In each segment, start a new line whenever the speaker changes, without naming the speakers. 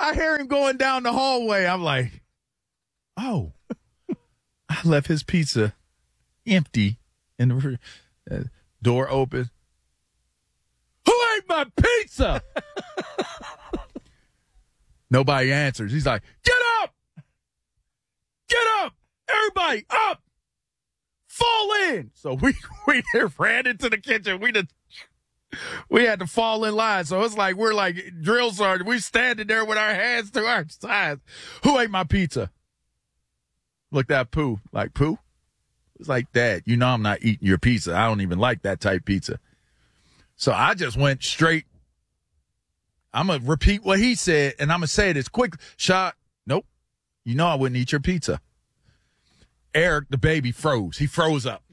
I hear him going down the hallway. I'm like, oh, I left his pizza empty in the door open. Who ate my pizza? Nobody answers. He's like, get up! Get up! Everybody up! Fall in! So we ran into the kitchen. We had to fall in line. So it's like we're like drill sergeants. We standing there with our hands to our sides. Who ate my pizza? Looked at Pooh. Like, Pooh? It's like, Dad, you know I'm not eating your pizza. I don't even like that type pizza. So I just went straight. I'm going to repeat what he said, and I'm going to say it as quick. Shot, nope. You know I wouldn't eat your pizza. Eric, the baby, froze. He froze up.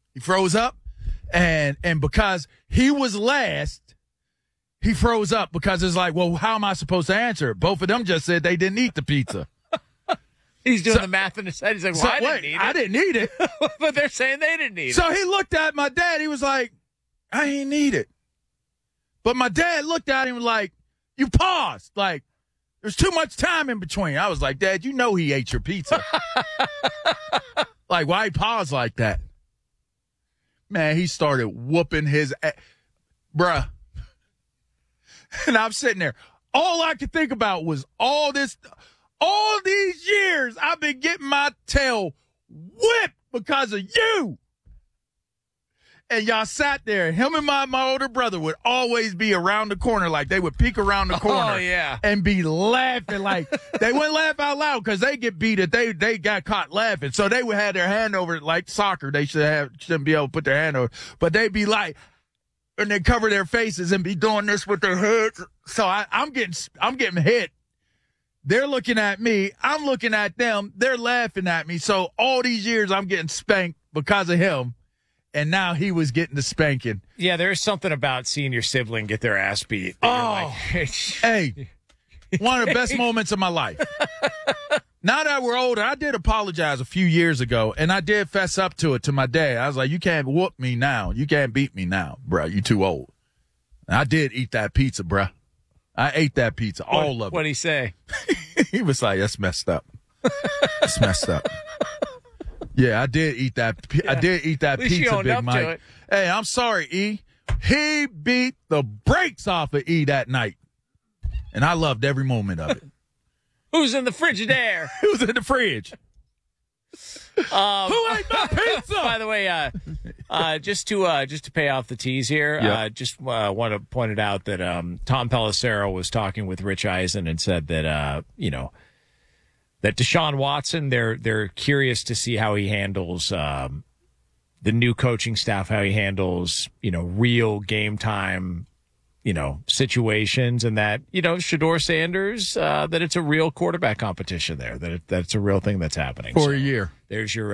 And because he was last, he froze up because it's like, well, how am I supposed to answer it? Both of them just said they didn't eat the pizza.
He's doing the math in his head. He's like, well, I didn't eat it. But they're saying they didn't eat it.
So he looked at my dad. He was like, I ain't eat it. But my dad looked at him like, you paused. Like, there's too much time in between. I was like, Dad, you know he ate your pizza. Like, why he paused like that? Man, he started whooping his bruh. And I'm sitting there. All I could think about was all these years I've been getting my tail whipped because of you. And y'all sat there. Him and my older brother would always be around the corner. Like, they would peek around the corner.
Oh, yeah.
And be laughing. Like, they wouldn't laugh out loud because they get beat if they got caught laughing. So they would have their hand over it like soccer. They shouldn't be able to put their hand over. But they'd be like, and they cover their faces and be doing this with their heads. So I'm getting hit. They're looking at me. I'm looking at them. They're laughing at me. So all these years I'm getting spanked because of him. And now he was getting the spanking.
Yeah, there's something about seeing your sibling get their ass beat.
Hey, one of the best moments of my life. Now that we're older, I did apologize a few years ago, and I did fess up to it to my dad. I was like, you can't whoop me now. You can't beat me now, bro. You too old. And I did eat that pizza, bro. I ate that pizza, all of it.
What'd he say?
He was like, that's messed up. That's messed up. Yeah, I did eat that. I did eat that pizza, Big Mike. Hey, I'm sorry, E. He beat the brakes off of E that night, and I loved every moment of it.
Who's in the Frigidaire?
Who's in the fridge? Who ate my pizza?
By the way, just to pay off the tease here, just want to point it out that Tom Pelissero was talking with Rich Eisen and said that that Deshaun Watson, they're curious to see how he handles the new coaching staff, how he handles, real game time, situations, and that, Shedeur Sanders, that it's a real quarterback competition there, that it's a real thing that's happening.
For a year.
There's your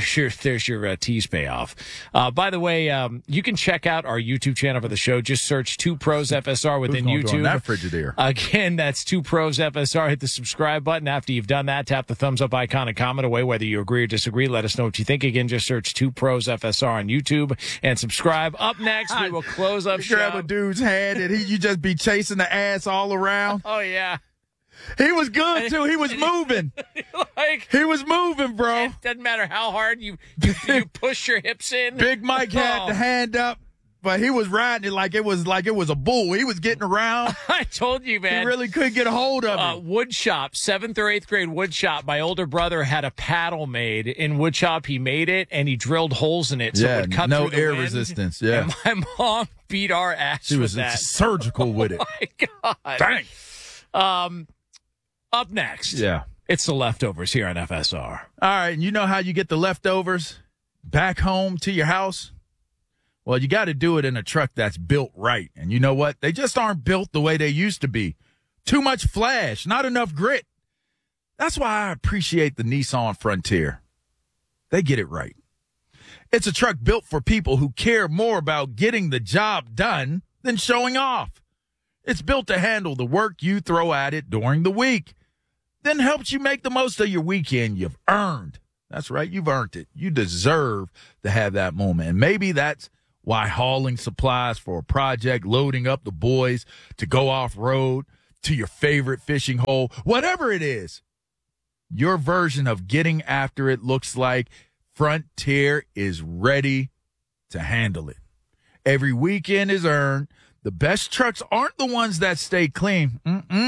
tease payoff. By the way, you can check out our YouTube channel for the show. Just search 2 Pros FSR within YouTube.
That Frigidaire.
Again, that's 2 Pros FSR. Hit the subscribe button. After you've done that, tap the thumbs up icon and comment away whether you agree or disagree. Let us know what you think. Again, just search 2 Pros FSR on YouTube and subscribe. Up next, we will close up
shop. Grab a dude's hand and you just be chasing the ass all around.
Oh, yeah.
He was good, too. He was moving. He was moving, bro.
It doesn't matter how hard you push your hips in.
Big Mike had the hand up, but he was riding it like it was a bull. He was getting around.
I told you, man.
He really couldn't get a hold of it.
Wood shop, 7th or 8th grade wood shop. My older brother had a paddle made in wood shop. He made it, and he drilled holes in it so it would cut through the
air
wind.
resistance. Yeah.
And my mom beat our ass with that.
She was surgical with it.
Oh, my God.
Dang.
Up next,
yeah,
it's the leftovers here on FSR.
All right, and you know how you get the leftovers back home to your house? Well, you got to do it in a truck that's built right. And you know what? They just aren't built the way they used to be. Too much flash, not enough grit. That's why I appreciate the Nissan Frontier. They get it right. It's a truck built for people who care more about getting the job done than showing off. It's built to handle the work you throw at it during the week, then helps you make the most of your weekend you've earned. That's right, you've earned it. You deserve to have that moment. And maybe that's why hauling supplies for a project, loading up the boys to go off-road, to your favorite fishing hole, whatever it is, your version of getting after it looks like Frontier is ready to handle it. Every weekend is earned. The best trucks aren't the ones that stay clean.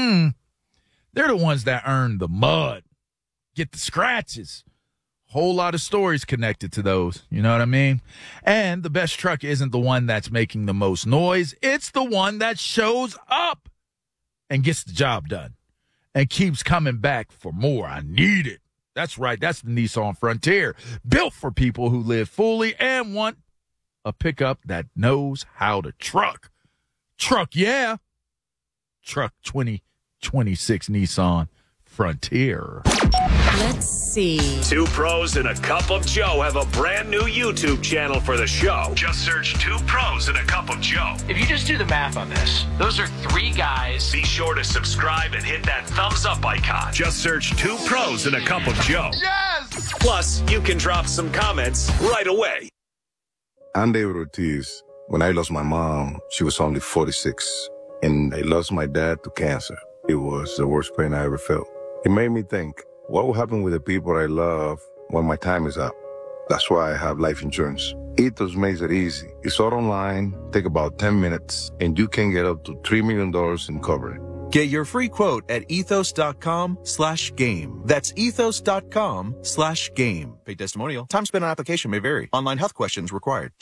They're the ones that earn the mud, get the scratches. Whole lot of stories connected to those. You know what I mean? And the best truck isn't the one that's making the most noise. It's the one that shows up and gets the job done and keeps coming back for more. I need it. That's right. That's the Nissan Frontier, built for people who live fully and want a pickup that knows how to truck. Truck, yeah. Truck 2026 Nissan Frontier.
Let's see.
Two pros and a cup of Joe have a brand new YouTube channel for the show. Just search Two Pros and a Cup of Joe.
If you just do the math on this, those are three guys.
Be sure to subscribe and hit that thumbs up icon. Just search Two Pros and a Cup of Joe.
Yes!
Plus, you can drop some comments right away.
I'm David Ortiz. When I lost my mom, she was only 46, and I lost my dad to cancer. It was the worst pain I ever felt. It made me think, what will happen with the people I love when my time is up? That's why I have life insurance. Ethos makes it easy. It's all online, take about 10 minutes, and you can get up to $3 million in coverage.
Get your free quote at ethos.com/game. That's ethos.com/game. Paid testimonial. Time spent on application may vary. Online health questions required.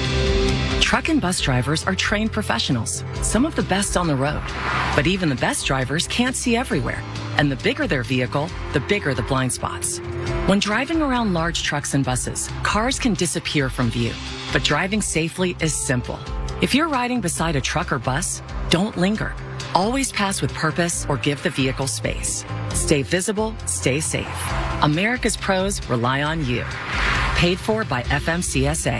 Truck and bus drivers are trained professionals, some of the best on the road. But even the best drivers can't see everywhere. And the bigger their vehicle, the bigger the blind spots. When driving around large trucks and buses, cars can disappear from view. But driving safely is simple. If you're riding beside a truck or bus, don't linger. Always pass with purpose or give the vehicle space. Stay visible, stay safe. America's pros rely on you. Paid for by FMCSA.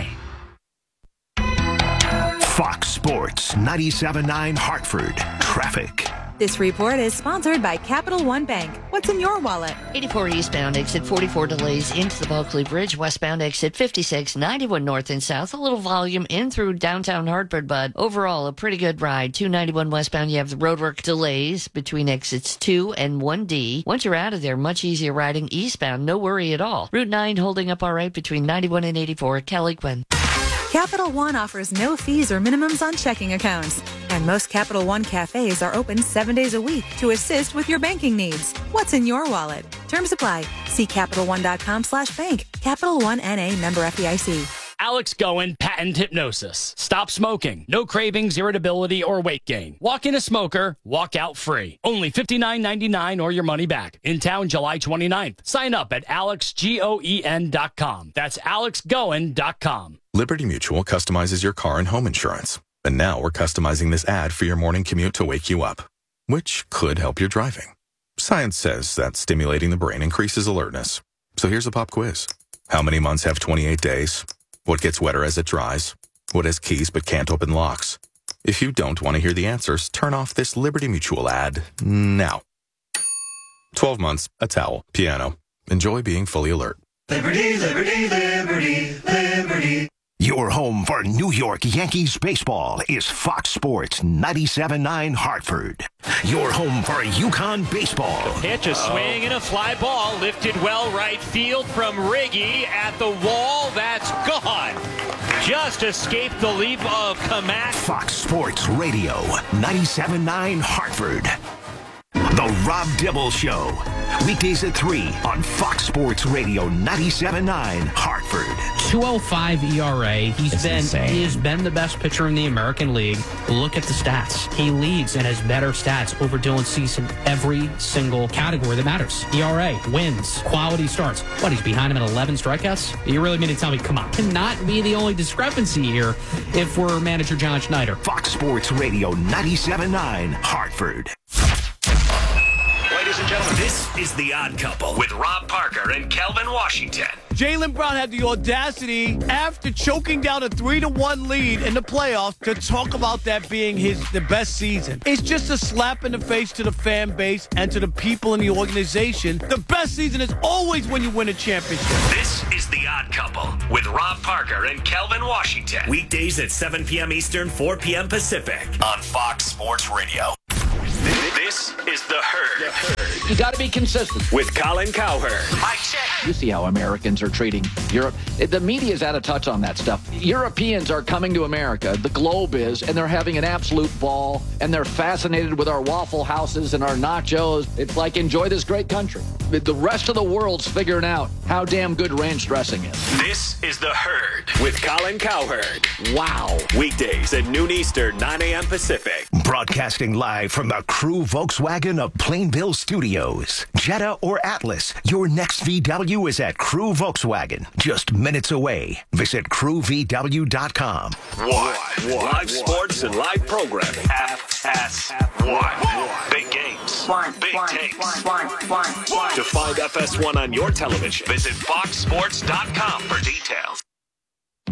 Fox Sports 97.9 Hartford. Traffic.
This report is sponsored by Capital One Bank. What's in your wallet?
84 eastbound, exit 44 delays into the Bulkley Bridge. Westbound, exit 56, 91 north and south. A little volume in through downtown Hartford, but overall, a pretty good ride. 291 westbound, you have the roadwork delays between exits 2 and 1D. Once you're out of there, much easier riding eastbound. No worry at all. Route 9 holding up all right between 91 and 84. Kelly Quinn.
Capital One offers no fees or minimums on checking accounts. And most Capital One cafes are open 7 days a week to assist with your banking needs. What's in your wallet? Terms apply. See CapitalOne.com/bank. Capital One N.A. member FDIC.
Alex Goen, patent hypnosis. Stop smoking. No cravings, irritability, or weight gain. Walk in a smoker, walk out free. Only $59.99 or your money back. In town July 29th. Sign up at alexgoen.com. That's alexgoen.com.
Liberty Mutual customizes your car and home insurance. And now we're customizing this ad for your morning commute to wake you up, which could help your driving. Science says that stimulating the brain increases alertness. So here's a pop quiz. How many months have 28 days? What gets wetter as it dries? What has keys but can't open locks? If you don't want to hear the answers, turn off this Liberty Mutual ad now. 12 months, a towel, piano. Enjoy being fully alert.
Liberty, liberty, liberty, liberty. Your home for New York Yankees baseball is Fox Sports 97.9 Hartford. Your home for UConn baseball.
Pitch, a swing and a fly ball lifted well right field from Riggy at the wall. That's gone. Just escaped the leap of Kamak.
Fox Sports Radio 97.9 Hartford. The Rob Dibble Show. Weekdays at 3 on Fox Sports Radio 97.9 Hartford.
2.05 ERA. He has been the best pitcher in the American League. Look at the stats. He leads and has better stats over Dylan Cease in every single category that matters. ERA, wins, quality starts. What, he's behind him at 11 strikeouts? You really mean to tell me, come on, cannot be the only discrepancy here if we're manager John Schneider.
Fox Sports Radio 97.9 Hartford.
Ladies and gentlemen, this is The Odd Couple with Rob Parker and Kelvin Washington.
Jaylen Brown had the audacity, after choking down a 3-1 lead in the playoffs, to talk about that being the best season. It's just a slap in the face to the fan base and to the people in the organization. The best season is always when you win a championship.
This is The Odd Couple with Rob Parker and Kelvin Washington. Weekdays at 7 p.m. Eastern, 4 p.m. Pacific on Fox Sports Radio. This is The Herd.
You got to be consistent.
With Colin Cowherd.
Mike check. You see how Americans are treating Europe. The media's out of touch on that stuff. Europeans are coming to America, the globe is, and they're having an absolute ball, and they're fascinated with our Waffle Houses and our nachos. It's like, enjoy this great country. The rest of the world's figuring out how damn good ranch dressing is.
This is The Herd with Colin Cowherd.
Wow.
Weekdays at noon Eastern, 9 a.m. Pacific.
Broadcasting live from the Crew Volkswagen of Plainville Studios. Jetta or Atlas, your next VW is at Crew Volkswagen. Just minutes away. Visit crewvw.com.
Live sports and live programming. FS1. Big games. Big takes. To find FS1 on your television, visit foxsports.com for details.